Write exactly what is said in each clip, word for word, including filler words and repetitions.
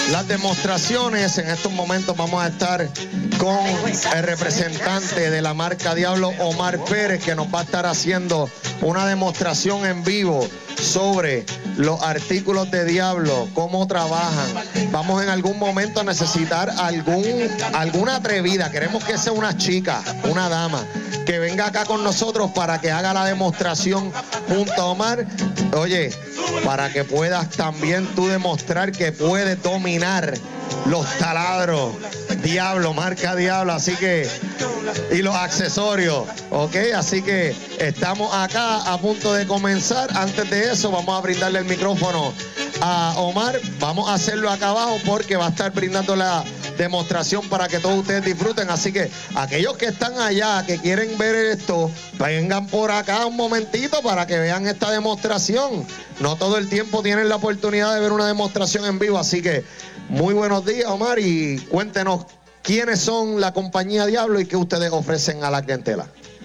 las demostraciones. En estos momentos vamos a estar con el representante de la marca Diablo, Omar Pérez, que nos va a estar haciendo una demostración en vivo sobre los artículos de Diablo, cómo trabajan. Vamos en algún momento a necesitar algún, alguna atrevida, queremos que sea una chica, una dama, que venga acá con nosotros para que haga la demostración junto a Omar. Oye, para que puedas también tú demostrar que puedes dominar los taladros Diablo, marca Diablo, así que, y los accesorios, ok, así que estamos acá a punto de comenzar. Antes de eso vamos a brindarle el micrófono a Omar, vamos a hacerlo acá abajo porque va a estar brindando la demostración para que todos ustedes disfruten, así que aquellos que están allá, que quieren ver esto, vengan por acá un momentito para que vean esta demostración. No todo el tiempo tienen la oportunidad de ver una demostración en vivo, así que muy buenos días, Omar, y cuéntenos quiénes son la compañía Diablo y qué ustedes ofrecen a la clientela.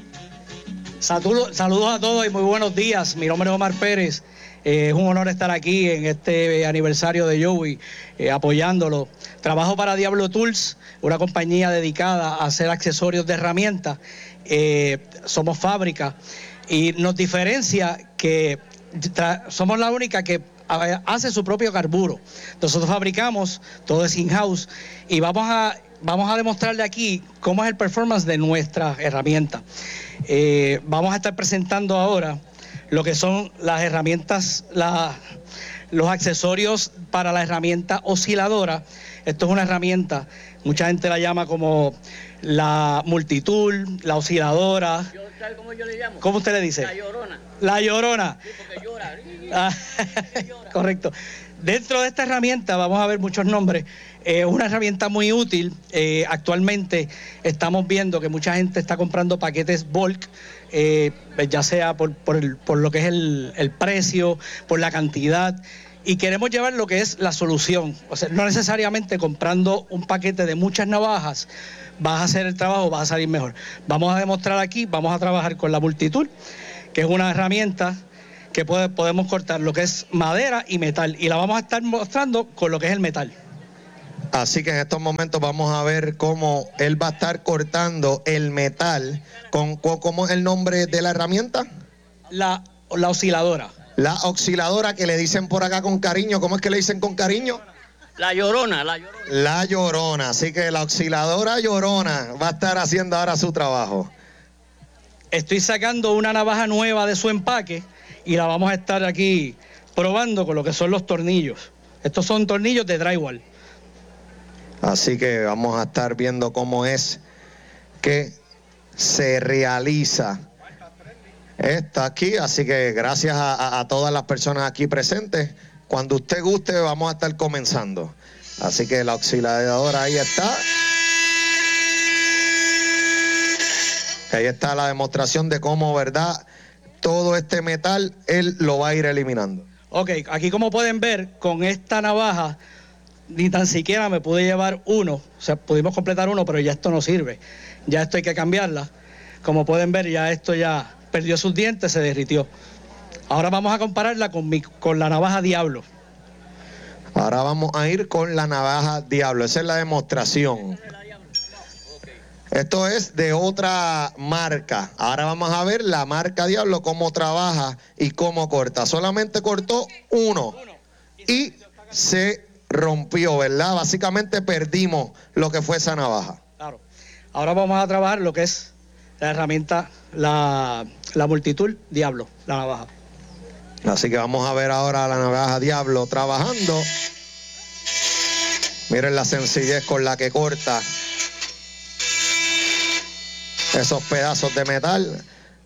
Saludos, saludos a todos y muy buenos días. Mi nombre es Omar Pérez. Eh, es un honor estar aquí en este aniversario de Joey, eh, apoyándolo. Trabajo para Diablo Tools, una compañía dedicada a hacer accesorios de herramientas. Eh, somos fábrica y nos diferencia que somos la única que hace su propio carburo. Nosotros fabricamos, todo es in-house, y vamos a, vamos a demostrarle aquí cómo es el performance de nuestra herramienta. Eh, vamos a estar presentando ahora lo que son las herramientas, la, los accesorios para la herramienta osciladora. Esto es una herramienta, mucha gente la llama como la multitool, la osciladora. ¿Sabe cómo yo le llamo? ¿Cómo usted le dice? La llorona. La llorona. Sí, porque llora. Ah, correcto. Dentro de esta herramienta vamos a ver muchos nombres. Es eh, una herramienta muy útil. Eh, actualmente estamos viendo que mucha gente está comprando paquetes bulk, eh, ya sea por, por, el, por lo que es el, el precio, por la cantidad. Y queremos llevar lo que es la solución. O sea, no necesariamente comprando un paquete de muchas navajas vas a hacer el trabajo, vas a salir mejor. Vamos a demostrar aquí, vamos a trabajar con la multitool, que es una herramienta que puede, podemos cortar lo que es madera y metal. Y la vamos a estar mostrando con lo que es el metal. Así que en estos momentos vamos a ver cómo él va a estar cortando el metal. Con, con, ¿Cómo es el nombre de la herramienta? La, la osciladora. La osciladora, que le dicen por acá con cariño. ¿Cómo es que le dicen con cariño? La llorona, la llorona. La llorona. Así que la osciladora llorona va a estar haciendo ahora su trabajo. Estoy sacando una navaja nueva de su empaque y la vamos a estar aquí probando con lo que son los tornillos. Estos son tornillos de drywall. Así que vamos a estar viendo cómo es que se realiza esta aquí. Así que gracias a, a, a todas las personas aquí presentes. Cuando usted guste vamos a estar comenzando. Así que la osciladora ahí está. Ahí está la demostración de cómo, ¿verdad?, todo este metal él lo va a ir eliminando. Ok, aquí como pueden ver, con esta navaja ni tan siquiera me pude llevar uno. O sea, pudimos completar uno, pero ya esto no sirve. Ya esto hay que cambiarla. Como pueden ver, ya esto ya perdió sus dientes, se derritió. Ahora vamos a compararla con, mi, con la navaja Diablo. Ahora vamos a ir con la navaja Diablo. Esa es la demostración. Esto es de otra marca. Ahora vamos a ver la marca Diablo, cómo trabaja y cómo corta. Solamente cortó uno y se rompió, ¿verdad? Básicamente perdimos lo que fue esa navaja. Claro. Ahora vamos a trabajar lo que es la herramienta, la, la multitool Diablo, la navaja. Así que vamos a ver ahora la navaja Diablo trabajando. Miren la sencillez con la que corta esos pedazos de metal.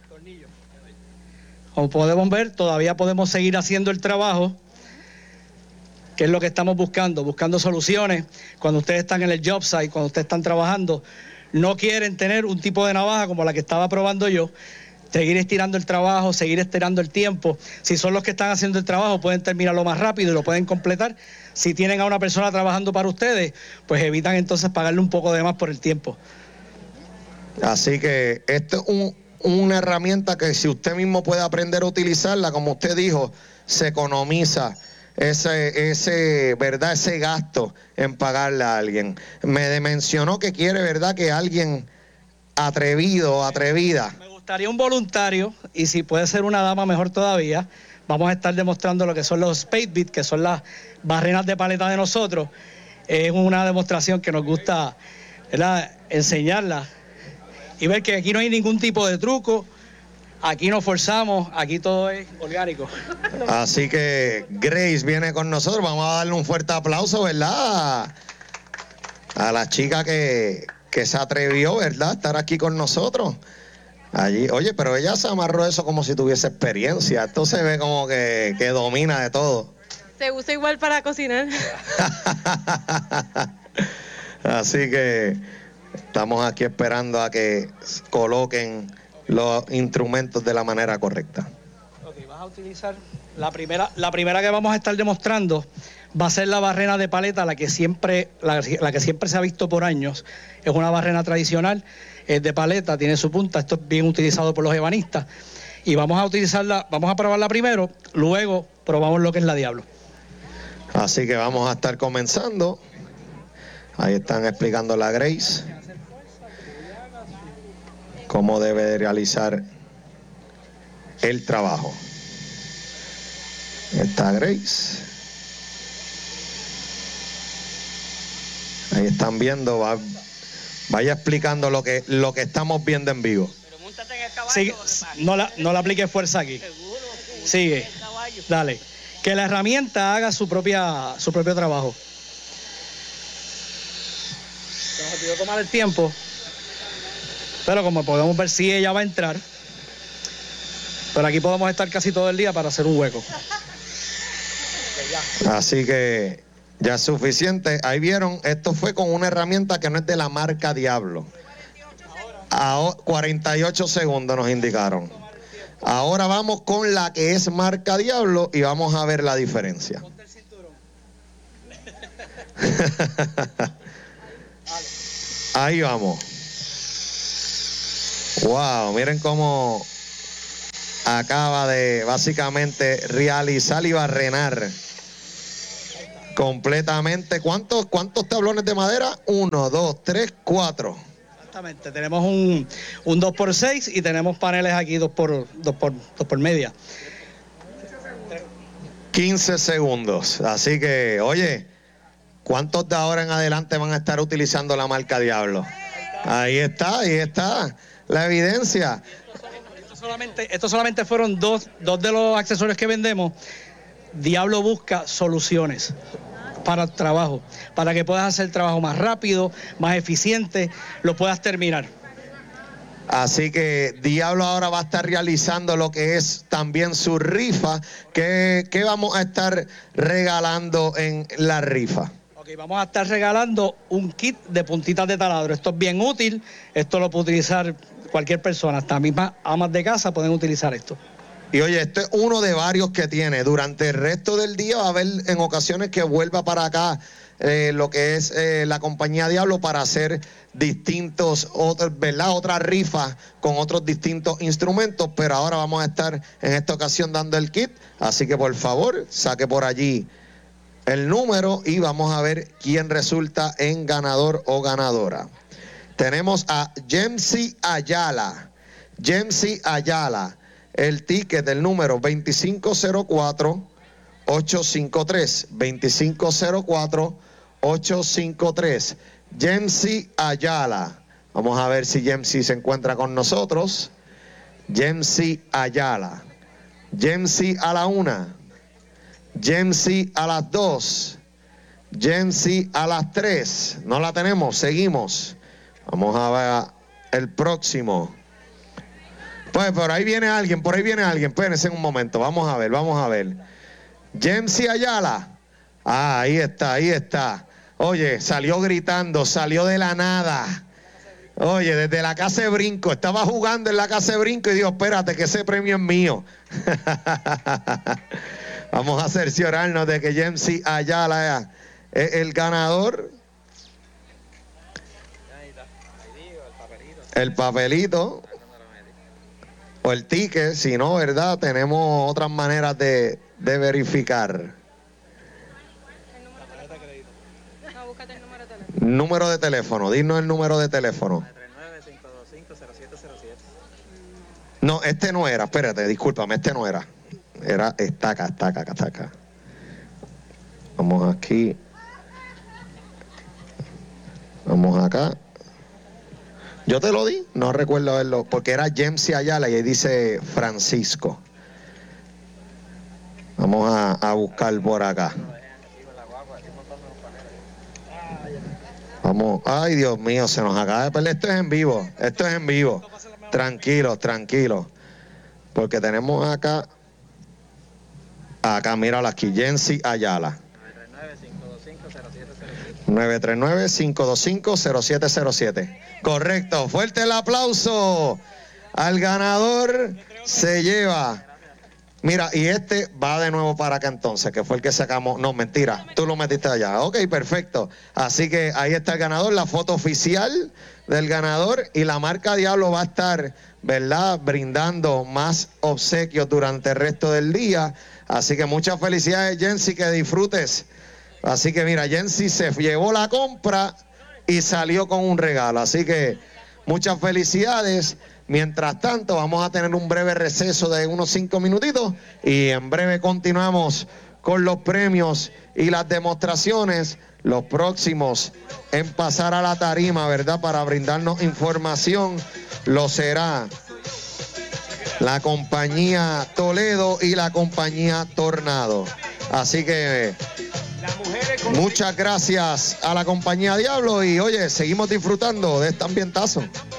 Como podemos ver, todavía podemos seguir haciendo el trabajo, que es lo que estamos buscando, buscando soluciones. Cuando ustedes están en el job site, cuando ustedes están trabajando, no quieren tener un tipo de navaja como la que estaba probando yo, seguir estirando el trabajo, seguir estirando el tiempo. Si son los que están haciendo el trabajo, pueden terminarlo más rápido y lo pueden completar. Si tienen a una persona trabajando para ustedes, pues evitan entonces pagarle un poco de más por el tiempo. Así que esto es un, una herramienta que si usted mismo puede aprender a utilizarla, como usted dijo, se economiza ese, ese, ¿verdad? Ese gasto en pagarle a alguien. Me mencionó que quiere, ¿verdad? Que alguien atrevido, atrevida. Me gustaría un voluntario, y si puede ser una dama, mejor todavía. Vamos a estar demostrando lo que son los Spade Beat, que son las barrenas de paleta de nosotros. Es una demostración que nos gusta, ¿verdad?, enseñarla y ver que aquí no hay ningún tipo de truco, aquí no forzamos, aquí todo es orgánico. Así que Grace viene con nosotros, vamos a darle un fuerte aplauso, ¿verdad?, a la chica que, que se atrevió, ¿verdad?, a estar aquí con nosotros. Allí, oye, pero ella se amarró eso como si tuviese experiencia. Esto se ve como que, que domina de todo. Se usa igual para cocinar. Así que estamos aquí esperando a que coloquen los instrumentos de la manera correcta. Ok, vas a utilizar la primera, la primera que vamos a estar demostrando va a ser la barrena de paleta, la que siempre, la, la que siempre se ha visto por años. Es una barrena tradicional, es de paleta, tiene su punta. Esto es bien utilizado por los ebanistas. Y vamos a utilizarla, vamos a probarla primero, luego probamos lo que es la Diablo. Así que vamos a estar comenzando. Ahí están explicando la Grace cómo debe de realizar el trabajo. Está Grace. Ahí están viendo, va, vaya explicando lo que, lo que estamos viendo en vivo. Pero móntate en el caballo. Sigue, no, la, no le apliques fuerza aquí. Seguro, seguro. Sigue, El caballo. dale. Que la herramienta haga su propia su propio trabajo. Nos olvidó tomar el tiempo, pero como podemos ver, sí, ella va a entrar. Pero aquí podemos estar casi todo el día para hacer un hueco. Así que ya es suficiente. Ahí vieron, esto fue con una herramienta que no es de la marca Diablo. A cuarenta y ocho segundos nos indicaron. Ahora vamos con la que es marca Diablo y vamos a ver la diferencia. Ahí vamos. Wow, miren cómo acaba de básicamente realizar y barrenar completamente. ¿Cuántos, cuántos tablones de madera? Uno, dos, tres, cuatro. Exactamente, tenemos un, un dos por seis y tenemos paneles aquí dos por media. quince segundos. Así que, oye, ¿cuántos de ahora en adelante van a estar utilizando la marca Diablo? Ahí está, ahí está la evidencia. Esto solamente, esto solamente fueron dos, dos de los accesorios que vendemos. Diablo busca soluciones para el trabajo, para que puedas hacer el trabajo más rápido, más eficiente, lo puedas terminar. Así que Diablo ahora va a estar realizando lo que es también su rifa. ¿Qué, qué vamos a estar regalando en la rifa? Ok, vamos a estar regalando un kit de puntitas de taladro. Esto es bien útil, esto lo puede utilizar cualquier persona, hasta mismas amas de casa pueden utilizar esto. Y oye, este es uno de varios que tiene. Durante el resto del día va a haber en ocasiones que vuelva para acá eh, lo que es eh, la compañía Diablo para hacer distintos, otros, ¿verdad? Otras rifas con otros distintos instrumentos, pero ahora vamos a estar en esta ocasión dando el kit. Así que por favor, saque por allí el número y vamos a ver quién resulta en ganador o ganadora. Tenemos a Jemsi Ayala. Jemsi Ayala. El ticket del número veinticinco cero cuatro ocho cinco tres. veinticinco cero cuatro ocho cinco tres. Jemsi Ayala. Vamos a ver si Jemsi se encuentra con nosotros. Jemsi Ayala. Jemsi a la una. Jemsi a las dos. Jemsi a las tres. No la tenemos, seguimos. Vamos a ver el próximo. Pues por ahí viene alguien, por ahí viene alguien. Espérense un momento, vamos a ver, vamos a ver. Jemsi Ayala. Ah, ahí está, ahí está. Oye, salió gritando, salió de la nada. Oye, desde la casa de brinco. Estaba jugando en la casa de brinco y dijo, espérate que ese premio es mío. Vamos a cerciorarnos de que Jemsi Ayala es el ganador. El papelito. O el ticket, si no, ¿verdad? Tenemos otras maneras de, de verificar. búscate el número de teléfono. Número de teléfono, dinos el número de teléfono. nueve tres nueve, cinco dos cinco, cero siete cero siete. No, este no era, espérate, discúlpame, este no era. Era, está acá, está acá, está acá. Vamos aquí. Vamos acá. Yo te lo di, no recuerdo verlo, porque era Jemsi Ayala y ahí dice Francisco. Vamos a, a buscar por acá. Vamos, ay Dios mío, se nos acaba de perder. Esto es en vivo, esto es en vivo. Tranquilos, tranquilos. Porque tenemos acá, acá, míralo aquí, Jemsi Ayala. nueve tres nueve, cinco dos cinco, cero siete cero siete. Correcto, fuerte el aplauso al ganador. Se lleva, mira, y este va de nuevo para acá entonces, que fue el que sacamos. No, mentira, tú lo metiste allá. Ok, perfecto. Así que ahí está el ganador, la foto oficial del ganador, y la marca Diablo va a estar, ¿verdad?, brindando más obsequios durante el resto del día. Así que muchas felicidades, Jemsi, que disfrutes. Así que mira, Jemsi se llevó la compra y salió con un regalo. Así que muchas felicidades. Mientras tanto, vamos a tener un breve receso de unos cinco minutitos y en breve continuamos con los premios y las demostraciones. Los próximos en pasar a la tarima, ¿verdad?, para brindarnos información, lo será la compañía Toledo y la compañía Tornado. Así que muchas gracias a la compañía Diablo y oye, seguimos disfrutando de este ambientazo.